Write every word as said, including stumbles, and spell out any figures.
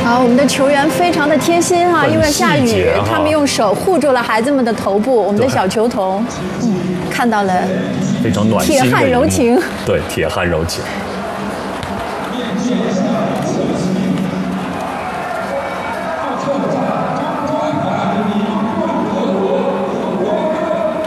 好，我们的球员非常的贴心哈、啊，因为下雨，他们用手护住了孩子们的头部。我们的小球童，嗯，看到了非常暖心的， 铁汉柔情， 对，铁汉柔情。